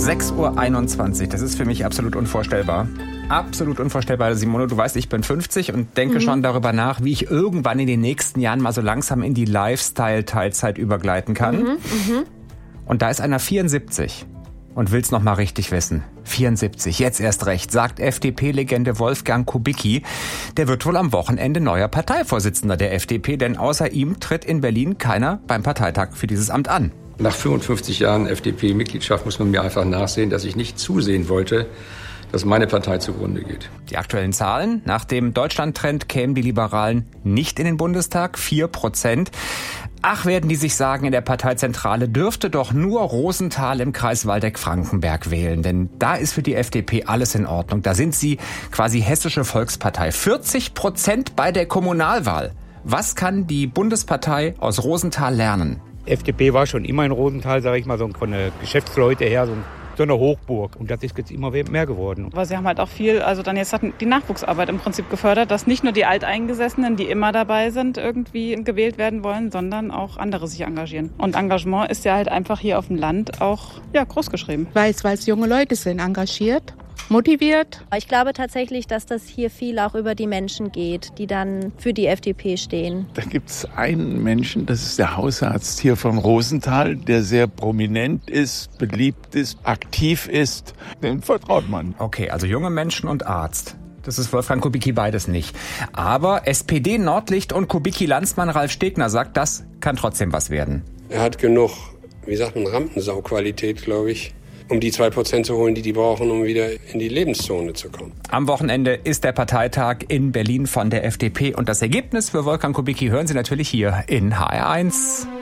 6:21 Uhr. Das ist für mich absolut unvorstellbar. Absolut unvorstellbar, Simone. Du weißt, ich bin 50 und denke schon darüber nach, wie ich irgendwann in den nächsten Jahren mal so langsam in die Lifestyle-Teilzeit übergleiten kann. Und da ist einer 74 und will's noch mal richtig wissen. 74, jetzt erst recht, sagt FDP-Legende Wolfgang Kubicki. Der wird wohl am Wochenende neuer Parteivorsitzender der FDP, denn außer ihm tritt in Berlin keiner beim Parteitag für dieses Amt an. Nach 55 Jahren FDP-Mitgliedschaft muss man mir einfach nachsehen, dass ich nicht zusehen wollte, dass meine Partei zugrunde geht. Die aktuellen Zahlen: Nach dem Deutschland-Trend kämen die Liberalen nicht in den Bundestag, 4%. Ach, werden die sich sagen, in der Parteizentrale dürfte doch nur Rosenthal im Kreis Waldeck-Frankenberg wählen. Denn da ist für die FDP alles in Ordnung. Da sind sie quasi hessische Volkspartei. 40% bei der Kommunalwahl. Was kann die Bundespartei aus Rosenthal lernen? FDP war schon immer in Rosenthal, sage ich mal, so von der Geschäftsleute her, so eine Hochburg. Und das ist jetzt immer mehr geworden. Aber sie haben halt auch viel, also dann jetzt hat die Nachwuchsarbeit im Prinzip gefördert, dass nicht nur die Alteingesessenen, die immer dabei sind, irgendwie gewählt werden wollen, sondern auch andere sich engagieren. Und Engagement ist ja halt einfach hier auf dem Land auch groß geschrieben. Weil es junge Leute sind, engagiert, motiviert. Ich glaube tatsächlich, dass das hier viel auch über die Menschen geht, die dann für die FDP stehen. Da gibt es einen Menschen, das ist der Hausarzt hier von Rosenthal, der sehr prominent ist, beliebt ist, aktiv ist. Den vertraut man. Okay, also junge Menschen und Arzt. Das ist Wolfgang Kubicki beides nicht. Aber SPD-Nordlicht und Kubicki-Landsmann Ralf Stegner sagt, das kann trotzdem was werden. Er hat genug, Rampensau-Qualität, glaube ich, um die 2% zu holen, die brauchen, um wieder in die Lebenszone zu kommen. Am Wochenende ist der Parteitag in Berlin von der FDP. Und das Ergebnis für Wolfgang Kubicki hören Sie natürlich hier in HR1.